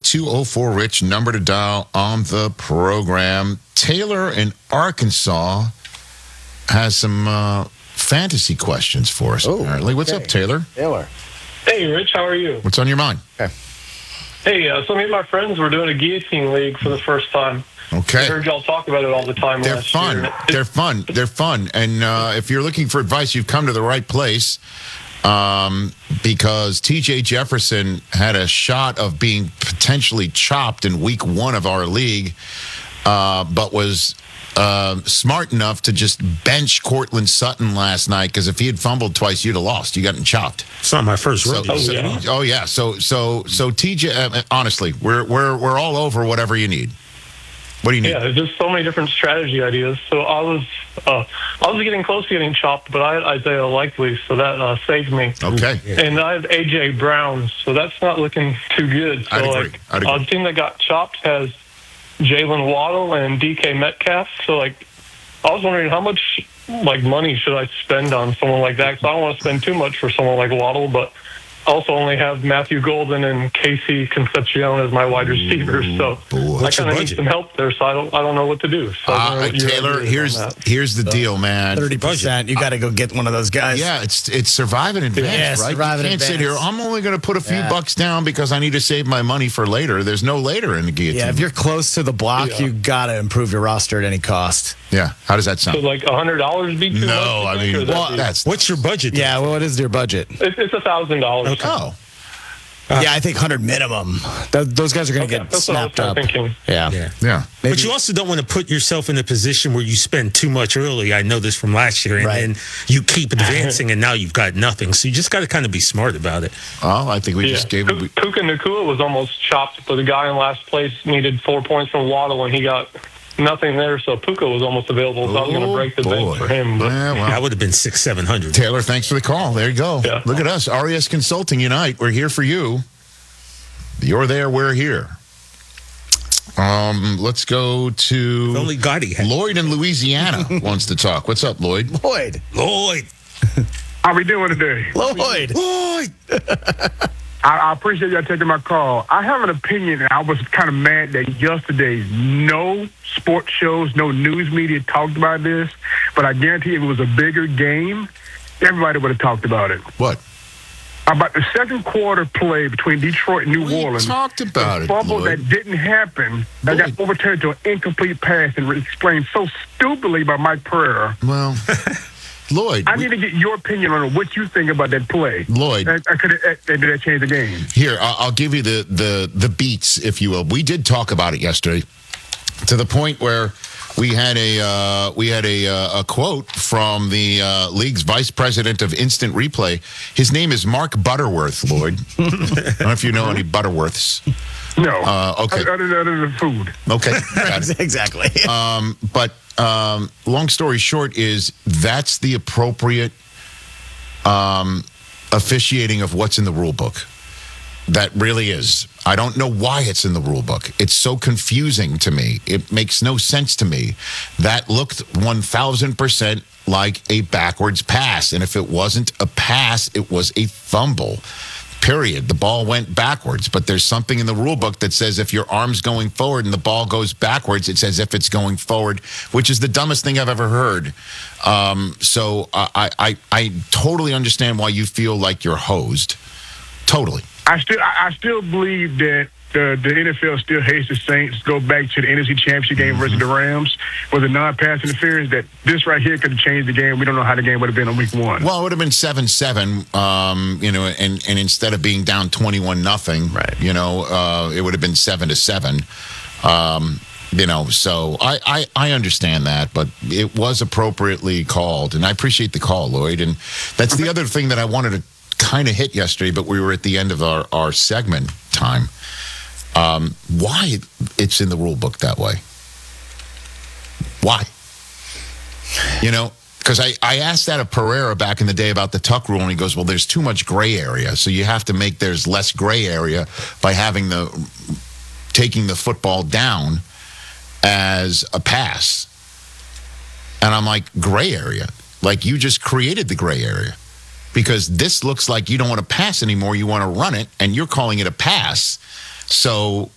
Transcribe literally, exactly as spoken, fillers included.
two oh four Rich, number to dial on the program. Taylor in Arkansas has some uh, fantasy questions for us, Ooh, apparently. What's okay. up, Taylor? Taylor. Hey, Rich, how are you? What's on your mind? Okay. Hey, uh, so me and my friends were doing a guillotine league for the first time. I Okay. heard y'all talk about it all the time They're last fun. year. They're fun. They're fun. And uh, if you're looking for advice, you've come to the right place. Um, because T J Jefferson had a shot of being potentially chopped in week one of our league, uh, but was uh, smart enough to just bench Cortland Sutton last night, because if he had fumbled twice, you'd have lost. You gotten chopped. It's not my first So, rodeo. so- yeah. oh yeah. So so so T J. Uh, honestly, we're we're we're all over whatever you need. What do you need? Yeah, there's just so many different strategy ideas. So I was, uh, I was getting close to getting chopped, but I had Isaiah Likely, so that uh, saved me. Okay. And I have A J Brown, so that's not looking too good. So I'd agree. like, I'd agree. uh, the team that got chopped has Jalen Waddle and D K Metcalf. So like, I was wondering how much like money should I spend on someone like that? Because I don't want to spend too much for someone like Waddle, but I also only have Matthew Golden and Casey Concepcion as my wide receivers. So boy. I What's your kind of need budget? some help there. So I don't, I don't know what to do. So I don't know Uh, what your Taylor, idea is here's on that. here's the deal, man. thirty percent. You got to go get one of those guys. Yeah, it's it's survive in advance, Yeah, right? survive you in can't sit here. advance. I'm only going to put a few Yeah. bucks down because I need to save my money for later. There's no later in the guillotine. Yeah, if you're close to the block, Yeah. you got to improve your roster at any cost. Yeah, how does that So sound? like a hundred dollars be too much? No, you I think, mean, or is that well, be- that's What's your budget? then? Yeah, well, what is your budget? it's it's a thousand dollars. oh. yeah, I think one hundred minimum. Th- those guys are going to Okay, get that's what I was snapped up. thinking. Yeah. Yeah. Yeah. Maybe- But you also don't want to put yourself in a position where you spend too much early. I know this from last year. And Right. then you keep advancing and now you've got nothing. So you just got to kind of be smart about it. Well, I think we Yeah. just gave it. Puka Nakua was almost chopped, but the guy in last place needed four points from Waddle, and he got nothing there. So Puka was almost available. So I was going to break the Oh, bank boy. for him. But Yeah, well. That would have been six, seven hundred. Taylor, thanks for the call. There you go. Yeah. Look at us, R E S Consulting Unite. We're here for you. You're there. We're here. Um, let's go to Only Gotti had. Lloyd in Louisiana wants to talk. What's up, Lloyd? Lloyd. Lloyd. How we doing today? Lloyd. Lloyd. I, I appreciate y'all taking my call. I have an opinion, and I was kind of mad that yesterday no sports shows, no news media talked about this, but I guarantee if it was a bigger game, everybody would have talked about it. What? About the second quarter play between Detroit and New We Orleans. talked about the it, fumble Lloyd. that didn't happen, that Lloyd. got overturned to an incomplete pass and explained so stupidly by Mike Pereira. Well, Lloyd. I we- need to get your opinion on what you think about that play. Lloyd. That, that could have that, that changed the game. Here, I'll, I'll give you the, the the beats, if you will. We did talk about it yesterday, to the point where we had a uh, we had a uh, a quote from the uh, league's vice president of instant replay. His name is Mark Butterworth. Lloyd, I don't know if you know any Butterworths. No. Uh, okay. Other, other, other than food. Okay, got it. exactly. Um, but um, long story short is that's the appropriate um, officiating of what's in the rule book. That really is. I don't know why it's in the rule book. It's so confusing to me. It makes no sense to me. That looked one thousand percent like a backwards pass. And if it wasn't a pass, it was a fumble. Period. The ball went backwards. But there's something in the rule book that says if your arm's going forward and the ball goes backwards, it's as if it's going forward, which is the dumbest thing I've ever heard. Um, so I, I, I totally understand why you feel like you're hosed. Totally. I still, I, I still believe that the, the N F L still hates the Saints. Go back to the N F C Championship game Mm-hmm. versus the Rams with a non-pass interference. That this right here could have changed the game. We don't know how the game would have been on week one. Well, it would have been seven seven, um, you know, and, and instead of being down twenty-one nothing, Right. you know, uh, it would have been seven to seven. Um, you know, so I, I, I understand that, but it was appropriately called, and I appreciate the call, Lloyd. And that's the other thing that I wanted to kind of hit yesterday, but we were at the end of our, our segment time. Um, why it's in the rule book that way? Why? You know, because I, I asked that of Pereira back in the day about the tuck rule, and he goes, well, there's too much gray area, so you have to make there's less gray area by having the taking the football down as a pass. And I'm like, gray area? Like, you just created the gray area. Because this looks like you don't want to pass anymore, you want to run it, and you're calling it a pass. So